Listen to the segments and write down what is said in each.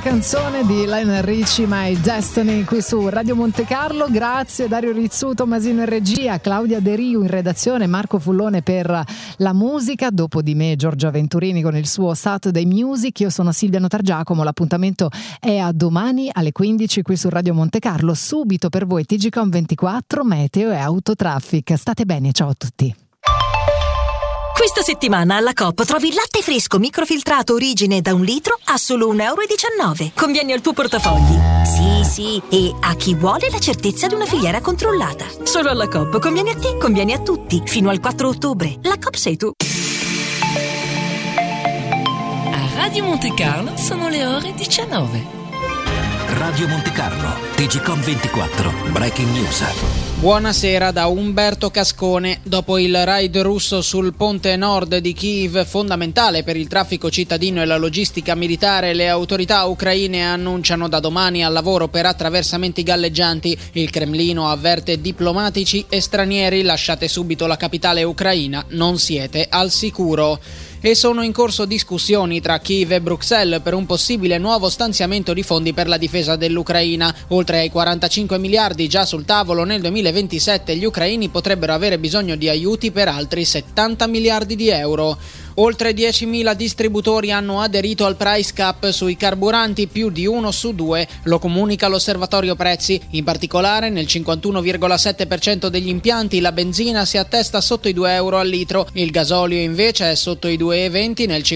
canzone di Lionel Richie, My Destiny, qui su Radio Monte Carlo. Grazie Dario Rizzuto, Masino in regia, Claudia De Riu in redazione, Marco Fullone per la musica, dopo di me Giorgia Venturini con il suo Saturday Music. Io sono Silvia Notargiacomo, l'appuntamento è a domani alle 15 qui su Radio Monte Carlo. Subito per voi TGcom 24, meteo e autotraffic. State bene, ciao a tutti. Questa settimana alla Coop trovi il latte fresco microfiltrato origine da 1 litro a solo €1,19. Conviene al tuo portafogli. Sì, e a chi vuole la certezza di una filiera controllata. Solo alla Coop conviene a te, conviene a tutti. Fino al 4 ottobre. La Coop sei tu. A Radio Monte Carlo sono le ore 19. Radio Monte Carlo, TGcom 24, Breaking News. Buonasera da Umberto Cascone. Dopo il raid russo sul ponte nord di Kiev, fondamentale per il traffico cittadino e la logistica militare, le autorità ucraine annunciano da domani al lavoro per attraversamenti galleggianti. Il Cremlino avverte diplomatici e stranieri: lasciate subito la capitale ucraina, non siete al sicuro. E sono in corso discussioni tra Kiev e Bruxelles per un possibile nuovo stanziamento di fondi per la difesa dell'Ucraina. Oltre ai 45 miliardi già sul tavolo nel 2027, gli ucraini potrebbero avere bisogno di aiuti per altri 70 miliardi di euro. Oltre 10.000 distributori hanno aderito al price cap sui carburanti, più di 1 su 2, lo comunica l'Osservatorio Prezzi. In particolare nel 51,7% degli impianti la benzina si attesta sotto i €2 al litro, il gasolio invece è sotto i €2,20 nel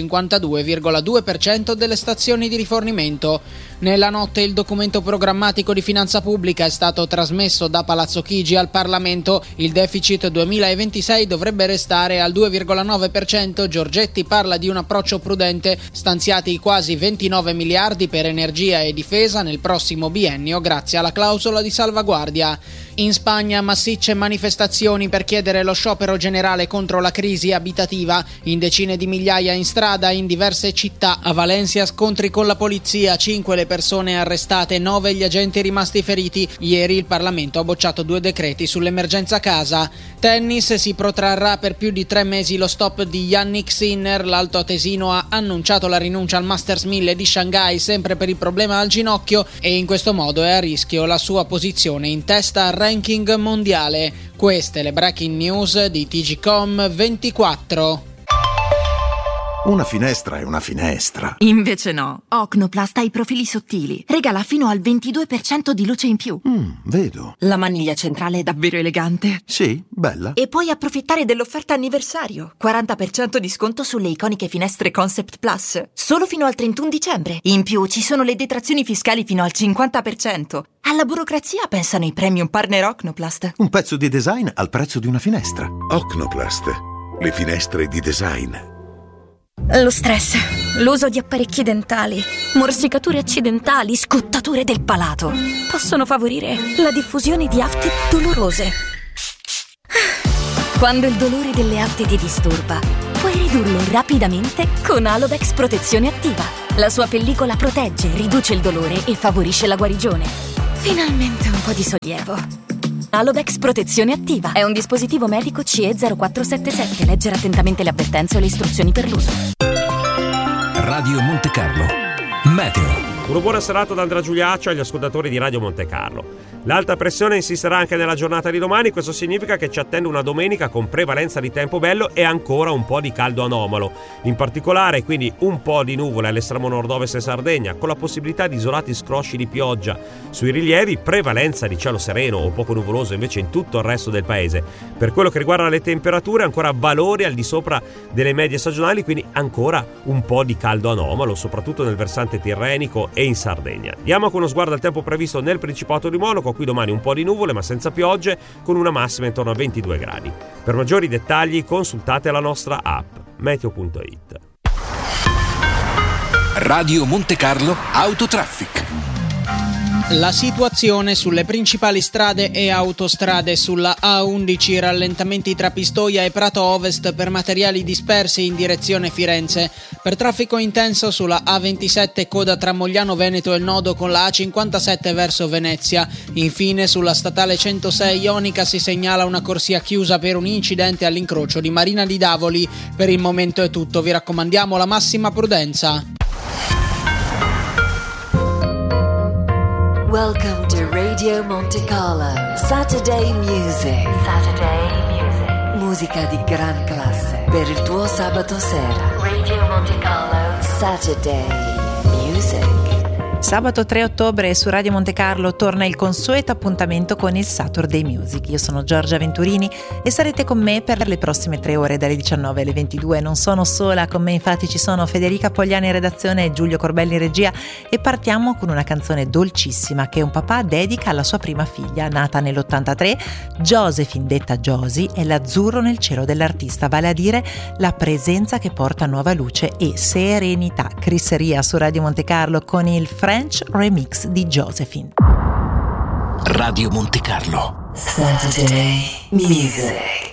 52,2% delle stazioni di rifornimento. Nella notte il documento programmatico di finanza pubblica è stato trasmesso da Palazzo Chigi al Parlamento. Il deficit 2026 dovrebbe restare al 2,9%. Giorgetti parla di un approccio prudente, stanziati quasi 29 miliardi per energia e difesa nel prossimo biennio grazie alla clausola di salvaguardia. In Spagna massicce manifestazioni per chiedere lo sciopero generale contro la crisi abitativa. In decine di migliaia in strada in diverse città. A Valencia scontri con la polizia, 5 le persone arrestate, 9 gli agenti rimasti feriti. Ieri il Parlamento ha bocciato 2 decreti sull'emergenza casa. Tennis, si protrarrà per più di 3 mesi lo stop di Yannick Sinner. L'altoatesino ha annunciato la rinuncia al Masters 1000 di Shanghai sempre per il problema al ginocchio, e in questo modo è a rischio la sua posizione in testa al ranking mondiale. Queste le breaking news di TGcom 24. Una finestra è una finestra. Invece no. Ocnoplast ha i profili sottili. Regala fino al 22% di luce in più. Vedo. La maniglia centrale è davvero elegante. Sì, bella. E puoi approfittare dell'offerta anniversario. 40% di sconto sulle iconiche finestre Concept Plus. Solo fino al 31 dicembre. In più ci sono le detrazioni fiscali fino al 50%. Alla burocrazia pensano i premium partner Ocnoplast. Un pezzo di design al prezzo di una finestra. Ocnoplast, le finestre di design. Lo stress, l'uso di apparecchi dentali, morsicature accidentali, scottature del palato possono favorire la diffusione di afte dolorose. Quando il dolore delle afte ti disturba, puoi ridurlo rapidamente con Alodex Protezione Attiva. La sua pellicola protegge, riduce il dolore e favorisce la guarigione. Finalmente un po' di sollievo. Alodex Protezione Attiva è un dispositivo medico CE 0477. Leggere attentamente le avvertenze e le istruzioni per l'uso. Radio Monte Carlo, meteo. Una buona serata da Andrea Giuliaccio agli ascoltatori di Radio Monte Carlo. L'alta pressione insisterà anche nella giornata di domani. Questo significa che ci attende una domenica con prevalenza di tempo bello e ancora un po' di caldo anomalo. In particolare, quindi, un po' di nuvole all'estremo nord-ovest e Sardegna, con la possibilità di isolati scrosci di pioggia sui rilievi, prevalenza di cielo sereno o poco nuvoloso invece in tutto il resto del paese. Per quello che riguarda le temperature, ancora valori al di sopra delle medie stagionali, quindi ancora un po' di caldo anomalo, soprattutto nel versante tirrenico e in Sardegna. Diamo con uno sguardo al tempo previsto nel Principato di Monaco. Qui domani un po' di nuvole ma senza piogge, con una massima intorno a 22 gradi. Per maggiori dettagli consultate la nostra app meteo.it. Radio Monte Carlo Autotraffic. La situazione sulle principali strade e autostrade: sulla A11 rallentamenti tra Pistoia e Prato Ovest per materiali dispersi in direzione Firenze. Per traffico intenso sulla A27 coda tra Mogliano Veneto e il nodo con la A57 verso Venezia. Infine sulla statale 106 Ionica si segnala una corsia chiusa per un incidente all'incrocio di Marina di Davoli. Per il momento è tutto, vi raccomandiamo la massima prudenza. Welcome to Radio Monte Carlo. Saturday Music. Musica di gran classe per il tuo sabato sera. Radio Monte Carlo. Saturday Music. Sabato 3 ottobre su Radio Monte Carlo torna il consueto appuntamento con il Saturday Music. Io sono Giorgia Venturini e sarete con me per le prossime 3 ore dalle 19 alle 22. Non sono sola, con me infatti ci sono Federica Pogliani in redazione e Giulio Corbelli in regia, e partiamo con una canzone dolcissima che un papà dedica alla sua prima figlia, nata nell'83. Josephine, detta Josie, è l'azzurro nel cielo dell'artista, vale a dire la presenza che porta nuova luce e serenità. Chris Ria su Radio Monte Carlo con il French remix di Josephine. Radio Monte Carlo. Saturday Music.